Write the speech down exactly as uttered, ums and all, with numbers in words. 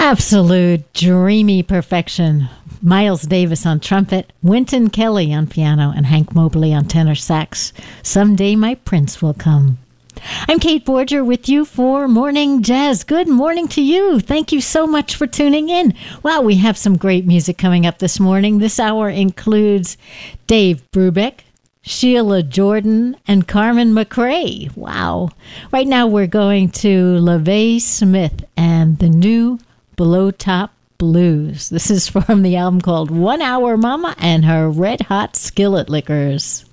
Absolute dreamy perfection. Miles Davis on trumpet, Wynton Kelly on piano, and Hank Mobley on tenor sax. Someday my prince will come. I'm Kate Borger with you for Morning Jazz. Good morning to you. Thank you so much for tuning in. Wow, we have some great music coming up this morning. This hour includes Dave Brubeck, Sheila Jordan, and Carmen McRae. Wow. Right now we're going to LaVey Smith and the new Below Top Blues. This is from the album called One Hour Mama and her Red Hot Skillet Lickers.